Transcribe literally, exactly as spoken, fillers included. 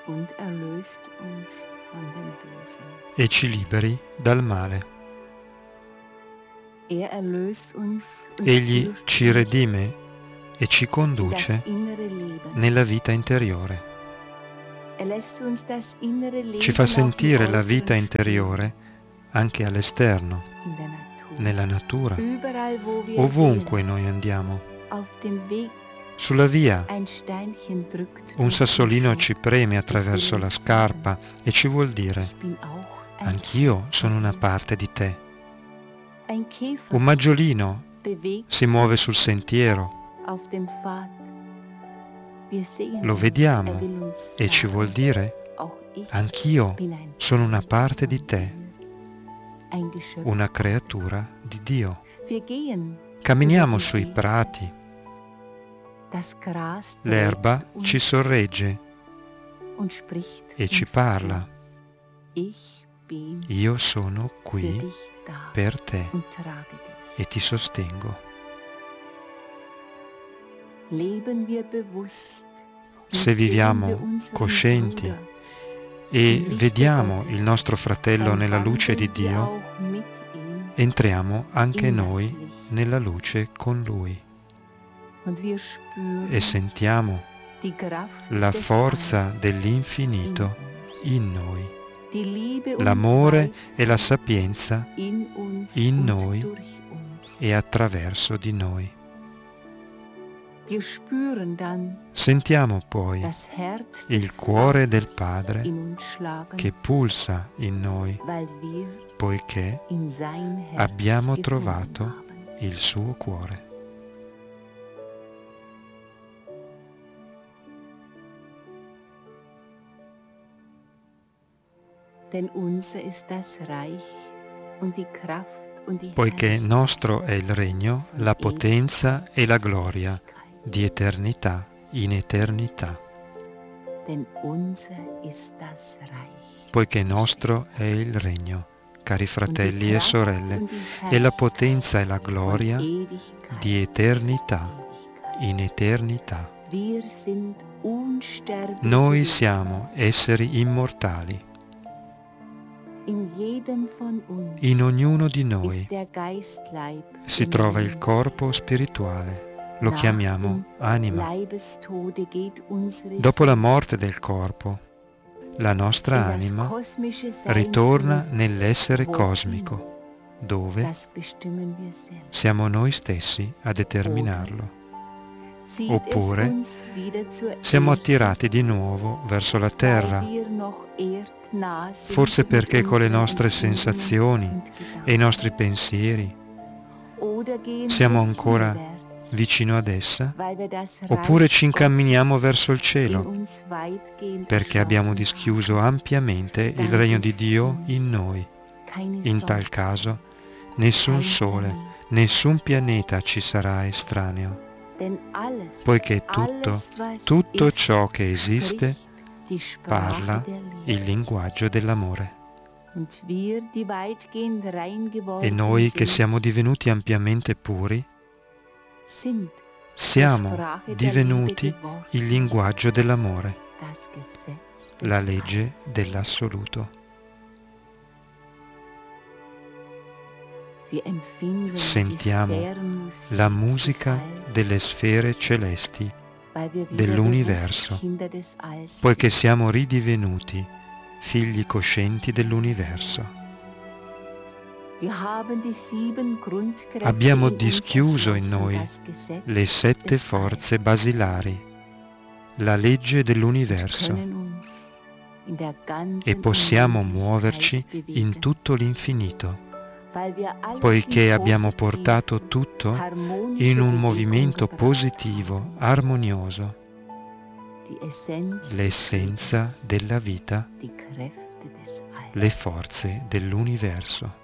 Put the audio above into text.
und erlöst uns von dem Bösen. E ci liberi dal male. Er erlöst uns und Egli führt ci uns redime e ci in das conduce innere Leben. nella vita interiore. Er lässt uns das innere Leben Ci fa auch im sentire la Äußeren vita spüren, interiore anche all'esterno, in der Natur. nella natura, Überall, wo wir ovunque gehen, noi andiamo. auf dem Weg, Sulla via ein Steinchen drückt un durch sassolino den ci Schuh. preme attraverso la scarpa e ci vuol dire: Ich bin auch ein anch'io Teil sono von una dir. parte di te. Ein Käfer Un maggiolino bewegt si muove sul sentiero, auf dem Pfad. Wir sehen lo ihn. vediamo Er will uns e ci vuol sagen, dire: auch ich anch'io bin ein sono una Teil parte di von te, dir. Ein Geschöpf. una creatura di Dio. Wir gehen Camminiamo über die sui Wiese. prati, Das Gras l'erba trägt uns ci sorregge und spricht e ci uns parla: zu. Ich bin io sono für qui dich da per te und trage dich. e ti sostengo. Leben wir bewusst, Se und sehen wir viviamo unseren coscienti Bruder e im Lichte vediamo Gottes, il nostro fratello dann nella luce di wandeln wir Dio, auch mit ihm entriamo anche in das noi Licht. nella luce con Lui Und wir e spüren sentiamo die Kraft la des forza Alls dell'infinito in uns, in noi, die Liebe und l'amore e la Weisheit sapienza in uns in und noi durch uns. e attraverso di noi. Wir spüren dann Sentiamo poi das Herz il des cuore del Vaters Padre in uns schlagen, che pulsa in noi, weil wir poiché in sein Herz abbiamo gefunden trovato haben. il suo cuore. Denn unser ist das Reich und die Kraft und die Poiché Herrlichkeit nostro è il regno, la potenza e la gloria di eternità in eternità. Denn unser ist das Reich. Poiché nostro è il regno, cari fratelli e sorelle, e la potenza e la gloria di eternità in eternità. Noi siamo esseri immortali. In ognuno di noi si trova il corpo spirituale, lo chiamiamo anima. Dopo la morte del corpo, la nostra anima ritorna nell'essere cosmico, dove siamo noi stessi a determinarlo. Oppure siamo attirati di nuovo verso la terra, forse perché con le nostre sensazioni e i nostri pensieri siamo ancora vicino ad essa, oppure ci incamminiamo verso il cielo, perché abbiamo dischiuso ampiamente il regno di Dio in noi. In tal caso, nessun sole, nessun pianeta ci sarà estraneo, poiché tutto, tutto ciò che esiste parla il linguaggio dell'amore. E noi che siamo divenuti ampiamente puri, siamo divenuti il linguaggio dell'amore, la legge dell'assoluto. Sentiamo la musica delle sfere celesti dell'universo, poiché siamo ridivenuti figli coscienti dell'universo. Abbiamo dischiuso in noi le sette forze basilari, la legge dell'universo, e possiamo muoverci in tutto l'infinito, poiché abbiamo portato tutto in un movimento positivo, armonioso, l'essenza della vita, le forze dell'universo.